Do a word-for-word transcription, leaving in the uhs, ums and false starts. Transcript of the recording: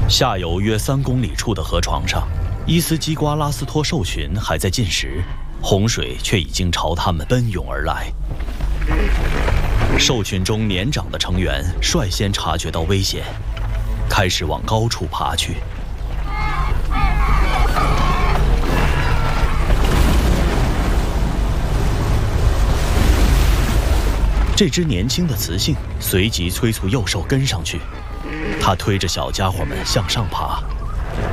下游约三公里处的河床上，伊斯基瓜拉斯托兽群还在进食，洪水却已经朝他们奔涌而来。兽群中年长的成员率先察觉到危险，开始往高处爬去。这只年轻的雌性随即催促幼兽跟上去，它推着小家伙们向上爬。